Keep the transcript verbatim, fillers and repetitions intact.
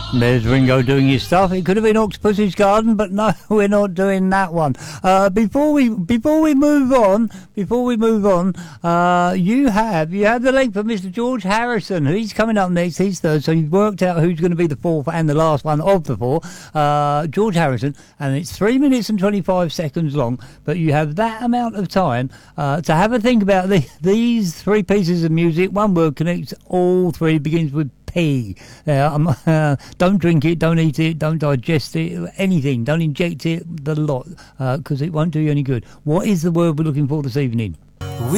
There's Ringo doing his stuff. It could have been Octopus's Garden, but no, we're not doing that one. Uh, before we before we move on, before we move on, uh, you have you have the link for Mister George Harrison. He's coming up next. He's third, so you've worked out who's going to be the fourth and the last one of the four. Uh, George Harrison, and it's three minutes and twenty-five seconds long. But you have that amount of time uh, to have a think about the, these three pieces of music. One word connects all three. Begins with P. Uh, um, uh, don't drink it, don't eat it, don't digest it, anything. Don't inject it, the lot, because uh, it won't do you any good. What is the word we're looking for this evening? We